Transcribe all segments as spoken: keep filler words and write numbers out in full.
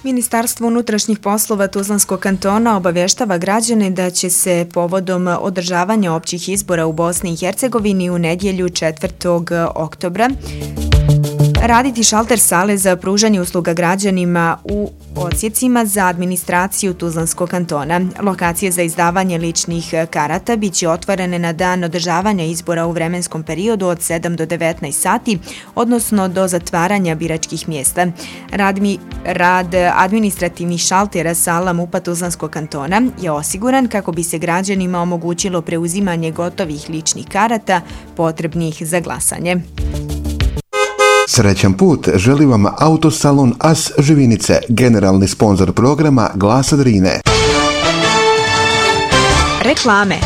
Ministarstvo unutrašnjih poslova Tuzlanskog kantona obavještava građane da će se povodom održavanja općih izbora u Bosni i Hercegovini u nedjelju četvrtog oktobra raditi šalter sale za pružanje usluga građanima u odsjecima za administraciju Tuzlanskog kantona. Lokacije za izdavanje ličnih karata bit će otvorene na dan održavanja izbora u vremenskom periodu od sedam do devetnaest sati, odnosno do zatvaranja biračkih mjesta. Radmi, rad administrativnih šaltera sala MUP-a Tuzlanskog kantona je osiguran kako bi se građanima omogućilo preuzimanje gotovih ličnih karata potrebnih za glasanje. Srećan put želi vam Autosalon As Živinice, generalni sponzor programa Glasa Drine. Reklame.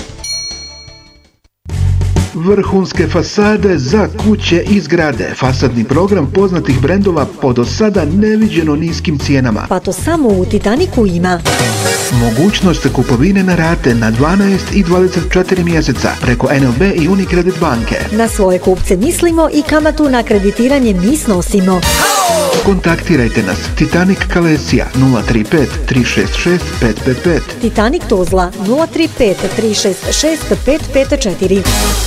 Vrhunske fasade za kuće i zgrade. Fasadni program poznatih brendova po do sada neviđeno niskim cijenama. Pa to samo u Titaniku ima. Mogućnost kupovine na rate na dvanaest i dvadeset četiri mjeseca preko N L B i Unicredit banke. Na svoje kupce mislimo i kamatu na kreditiranje mi snosimo. Kontaktirajte nas. Titanic Kalesija nula tri pet tri šest šest pet pet pet. Titanic Tuzla nula tri pet tri šest šest pet pet četiri.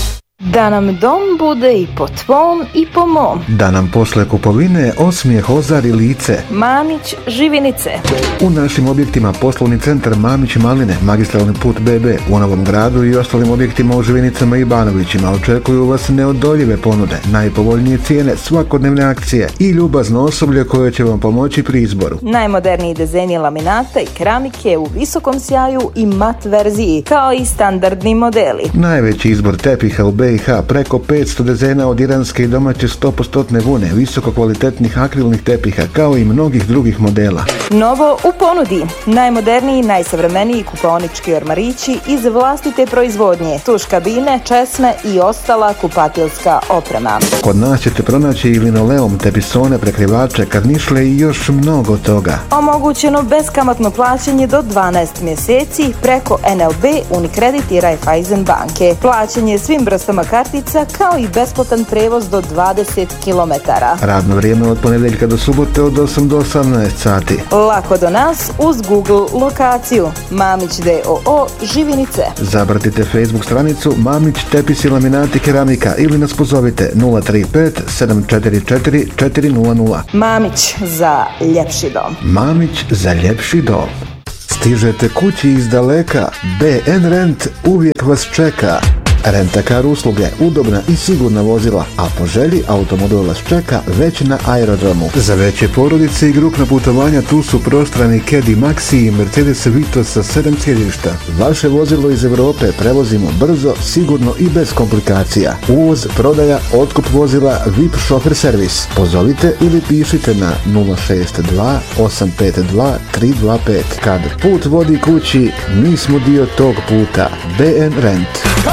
Da nam dom bude i po tvom i po mom. Da nam posle kupovine osmijeh ozari lice. Mamić Živinice. U našim objektima poslovni centar Mamić Maline, magistralni put B B, u Novom Gradu i ostalim objektima u Živinicama i Banovićima očekuju vas neodoljive ponude, najpovoljnije cijene, svakodnevne akcije i ljubazno osoblje koje će vam pomoći pri izboru. Najmoderniji dizajni laminata i keramike u visokom sjaju i mat verziji, kao i standardni modeli. Najveći izbor tepiha u B i H, preko petsto dizajna od iranske i domaće sto posto vune, visoko kvalitetnih akrilnih tepiha, kao i mnogih drugih modela. Novo u ponudi. Najmoderniji, najsavremeniji kupaonički ormarići iz vlastite proizvodnje, tuš kabine, česme i ostala kupatilska oprema. Kod nas ćete pronaći i linoleum, tepisone, prekrivače, karnišle i još mnogo toga. Omogućeno beskamatno plaćanje do dvanaest mjeseci preko N L B, Unicredit i Raiffeisen banke. Plaćanje svim vrstama kartica kao i besplatan prevoz do dvadeset kilometara. Radno vrijeme od ponedjeljka do subote od osam do osamnaest sati. Lako do nas uz Google lokaciju. Mamić D O O Živinice. Zapratite Facebook stranicu Mamić tepisi laminati keramika ili nas pozovite nula tri pet sedam četiri četiri četiri nula nula. Mamić za ljepši dom. Mamić za ljepši dom. Stižete kući iz daleka, B N Rent uvijek vas čeka. Rentakar usluge, udobna i sigurna vozila, a po želji automobil vas čeka već na aerodromu. Za veće porodice i grupna putovanja tu su prostrani Caddy Maxi i Mercedes Vito sa sedam sjedišta. Vaše vozilo iz Europe prevozimo brzo, sigurno i bez komplikacija. Uvoz, prodaja, otkup vozila, V I P šofer servis. Pozovite ili pišite na nula šest dva osam pet dva tri dva pet. Kad put vodi kući, mi smo dio tog puta. B N Rent.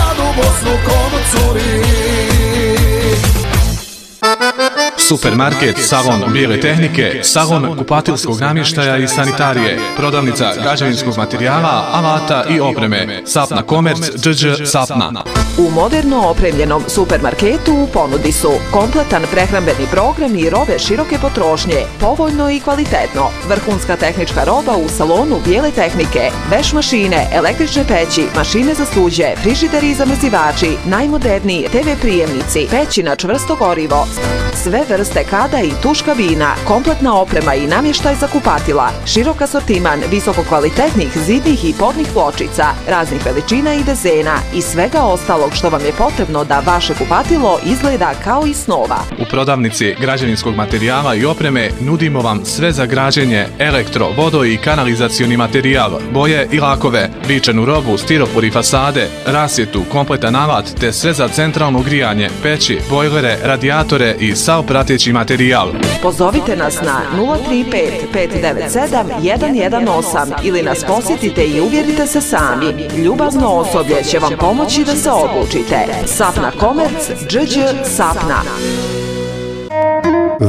Supermarket Salon bijele tehnike, salon kupatilskog namještaja i sanitarije, prodavnica građevinskog materijala, alata i opreme. Sapna Komerc, Đ Đ Sapna. U moderno opremljenom supermarketu u ponudi su kompletan prehrambeni program i robe široke potrošnje, povoljno i kvalitetno, vrhunska tehnička roba u salonu bijele tehnike, veš mašine, električne peći, mašine za suđe, frižideri i zamrzivači, najmoderniji T V prijemnici, peći na čvrsto gorivo, sve vrste kada i tuš kabina, kompletna oprema i namještaj za kupatila, širok asortiman visokokvalitetnih zidnih i podnih pločica, raznih veličina i dezena i svega ostalog što vam je potrebno da vaše kupatilo izgleda kao iz snova. U prodavnici građevinskog materijala i opreme nudimo vam sve za građenje, elektro, vodo i kanalizacioni materijal, boje i lakove, vičenu robu, stiropor i fasade, rasvjetu, kompletan alat te sve za centralno grijanje, peći, bojlere, radijatore i sav prateći materijal. Pozovite nas na nula tri pet pet devet sedam jedan jedan osam ili nas posjetite i uvjerite se sami. Ljubazno osoblje će vam pomoći da se odlučite. Sapna Komerc, Đ Đ Sapna.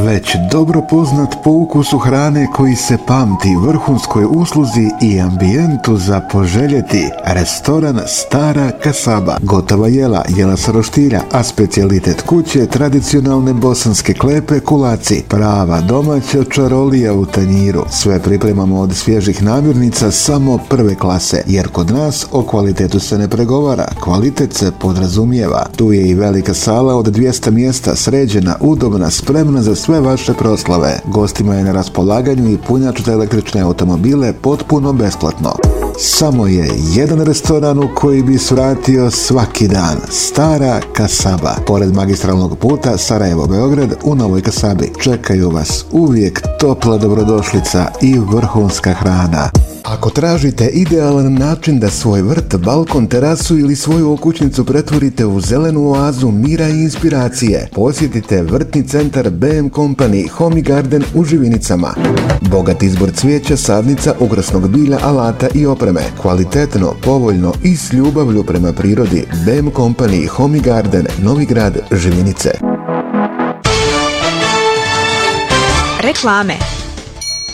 Već dobro poznat po ukusu hrane koji se pamti, vrhunskoj usluzi i ambijentu za poželjeti. Restoran Stara Kasaba. Gotova jela, jela sa roštilja, a specijalitet kuće tradicionalne bosanske klepe kulaci. Prava domaća čarolija u tanjiru. Sve pripremamo od svježih namirnica samo prve klase, jer kod nas o kvalitetu se ne pregovara, kvalitet se podrazumijeva. Tu je i velika sala od dvjesto mjesta, sređena, udobna, spremna za sve vaše proslave. Gostima je na raspolaganju i punjač za električne automobile potpuno besplatno. Samo je jedan restoran u koji bi svratio svaki dan. Stara Kasaba. Pored magistralnog puta Sarajevo-Beograd u Novoj Kasabi. Čekaju vas uvijek topla dobrodošlica i vrhunska hrana. Ako tražite idealan način da svoj vrt, balkon, terasu ili svoju okućnicu pretvorite u zelenu oazu mira i inspiracije, posjetite vrtni centar B M Company Home Garden u Živinicama. Bogat izbor cvijeća, sadnica, ukrasnog bilja, alata i opreme. Kvalitetno, povoljno i s ljubavlju prema prirodi. B M Company Home Garden, Novi Grad, Živinice. Reklame.